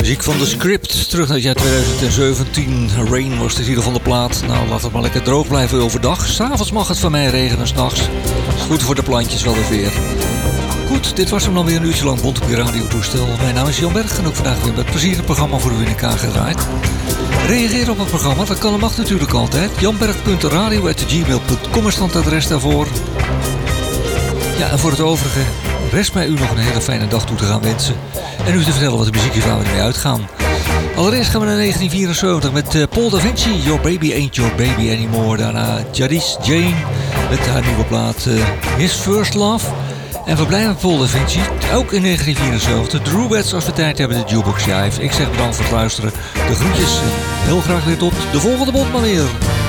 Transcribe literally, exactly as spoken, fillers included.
Muziek van The Script, terug naar het jaar twintig zeventien. Rain was de titel van de plaat. Nou, laat het maar lekker droog blijven overdag. S'avonds mag het van mij regenen, s'nachts. Is goed voor de plantjes wel weer weer. Goed, dit was hem dan weer een uurtje lang bond op je radiotoestel. Mijn naam is Jan Berg en ook vandaag weer met plezier het programma voor u in elkaar gedraaid. Reageer op het programma, dat kan en mag natuurlijk altijd. janberg punt radio apenstaartje gmail punt com is het adres daarvoor. Ja, en voor het overige rest mij u nog een hele fijne dag toe te gaan wensen. En u te vertellen wat de muziek is waar we mee uitgaan. Allereerst gaan we naar negentien vierenzeventig met uh, Paul Da Vinci, Your Baby Ain't Your Baby Anymore. Daarna Jadis Jane met haar nieuwe plaat uh, His First Love. En we blijven met Paul Da Vinci, ook in negentien vierenzeventig. De Rubettes als we tijd hebben, de Jukebox Jive. Ik zeg bedankt voor het luisteren. De groetjes en heel graag weer tot de volgende bond maar weer.